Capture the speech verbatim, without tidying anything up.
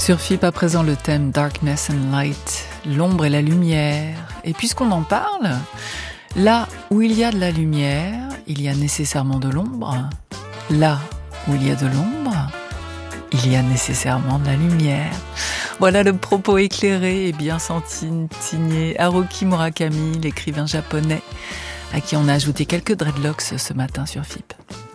Sur F I P, à présent, le thème Darkness and Light, l'ombre et la lumière. Et puisqu'on en parle, là où il y a de la lumière, il y a nécessairement de l'ombre. Là où il y a de l'ombre, il y a nécessairement de la lumière. Voilà le propos éclairé et bien senti signé Haruki Murakami, l'écrivain japonais, à qui on a ajouté quelques dreadlocks ce matin sur F I P.